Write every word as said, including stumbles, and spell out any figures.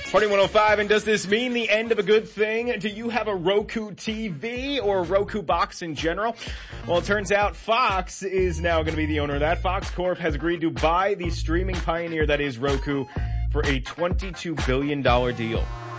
Party one oh five, and does this mean the end of a good thing? Do you have a Roku T V or a Roku box in general? Well, it turns out Fox is now going to be the owner of that. Fox Corp has agreed to buy the streaming pioneer that is Roku for a twenty-two billion dollars deal.